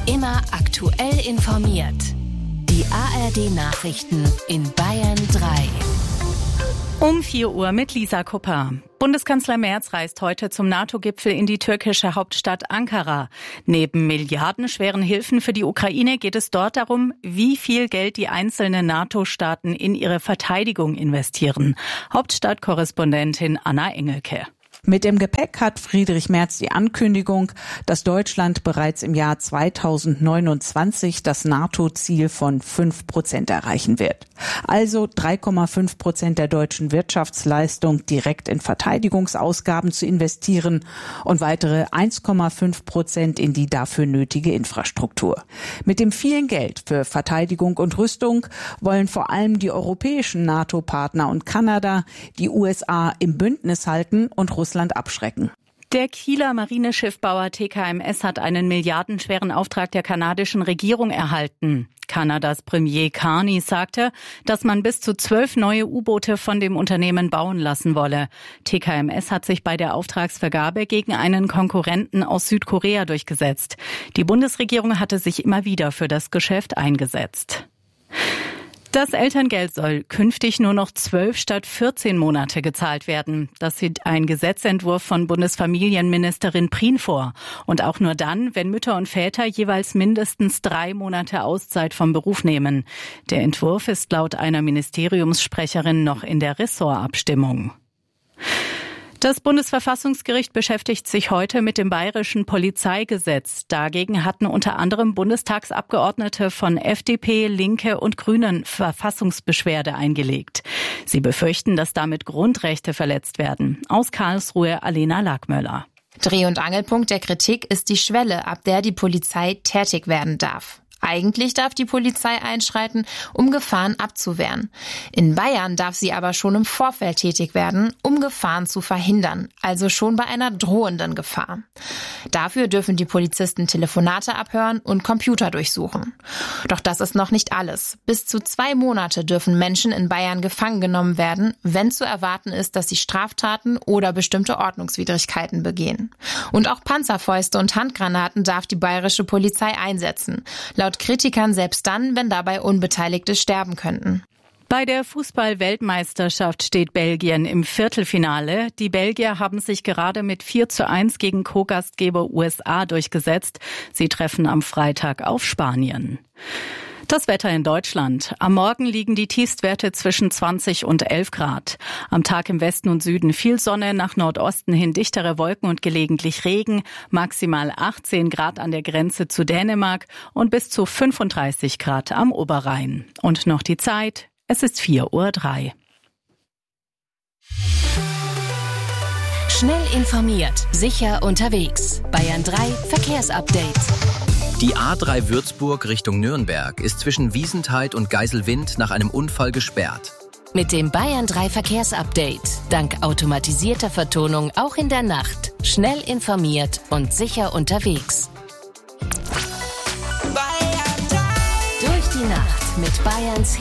Immer aktuell informiert. Die ARD-Nachrichten in Bayern 3. Um 4 Uhr mit Lisa Kupper. Bundeskanzler Merz reist heute zum NATO-Gipfel in die türkische Hauptstadt Ankara. Neben milliardenschweren Hilfen für die Ukraine geht es dort darum, wie viel Geld die einzelnen NATO-Staaten in ihre Verteidigung investieren. Hauptstadtkorrespondentin Anna Engelke. Mit dem Gepäck hat Friedrich Merz die Ankündigung, dass Deutschland bereits im Jahr 2029 das NATO-Ziel von 5% erreichen wird. Also 3,5% der deutschen Wirtschaftsleistung direkt in Verteidigungsausgaben zu investieren und weitere 1,5% in die dafür nötige Infrastruktur. Mit dem vielen Geld für Verteidigung und Rüstung wollen vor allem die europäischen NATO-Partner und Kanada die USA im Bündnis halten und Russland abschrecken. Der Kieler Marineschiffbauer TKMS hat einen milliardenschweren Auftrag der kanadischen Regierung erhalten. Kanadas Premier Carney sagte, dass man bis zu 12 neue U-Boote von dem Unternehmen bauen lassen wolle. TKMS hat sich bei der Auftragsvergabe gegen einen Konkurrenten aus Südkorea durchgesetzt. Die Bundesregierung hatte sich immer wieder für das Geschäft eingesetzt. Das Elterngeld soll künftig nur noch 12 statt 14 Monate gezahlt werden. Das sieht ein Gesetzentwurf von Bundesfamilienministerin Prien vor. Und auch nur dann, wenn Mütter und Väter jeweils mindestens 3 Monate Auszeit vom Beruf nehmen. Der Entwurf ist laut einer Ministeriumssprecherin noch in der Ressortabstimmung. Das Bundesverfassungsgericht beschäftigt sich heute mit dem bayerischen Polizeigesetz. Dagegen hatten unter anderem Bundestagsabgeordnete von FDP, Linke und Grünen Verfassungsbeschwerde eingelegt. Sie befürchten, dass damit Grundrechte verletzt werden. Aus Karlsruhe Alena Lackmöller. Dreh- und Angelpunkt der Kritik ist die Schwelle, ab der die Polizei tätig werden darf. Eigentlich darf die Polizei einschreiten, um Gefahren abzuwehren. In Bayern darf sie aber schon im Vorfeld tätig werden, um Gefahren zu verhindern, also schon bei einer drohenden Gefahr. Dafür dürfen die Polizisten Telefonate abhören und Computer durchsuchen. Doch das ist noch nicht alles. Bis zu 2 Monate dürfen Menschen in Bayern gefangen genommen werden, wenn zu erwarten ist, dass sie Straftaten oder bestimmte Ordnungswidrigkeiten begehen. Und auch Panzerfäuste und Handgranaten darf die bayerische Polizei einsetzen. Laut Kritikern selbst dann, wenn dabei Unbeteiligte sterben könnten. Bei der Fußball-Weltmeisterschaft steht Belgien im Viertelfinale. Die Belgier haben sich gerade mit 4:1 gegen Co-Gastgeber USA durchgesetzt. Sie treffen am Freitag auf Spanien. Das Wetter in Deutschland. Am Morgen liegen die Tiefstwerte zwischen 20 und 11 Grad. Am Tag im Westen und Süden viel Sonne, nach Nordosten hin dichtere Wolken und gelegentlich Regen. Maximal 18 Grad an der Grenze zu Dänemark und bis zu 35 Grad am Oberrhein. Und noch die Zeit. Es ist 4:03 Uhr. Schnell informiert, sicher unterwegs. Bayern 3 Verkehrsupdate. Die A3 Würzburg Richtung Nürnberg ist zwischen Wiesentheid und Geiselwind nach einem Unfall gesperrt. Mit dem Bayern 3 Verkehrsupdate. Dank automatisierter Vertonung auch in der Nacht. Schnell informiert und sicher unterwegs. Durch die Nacht mit Bayerns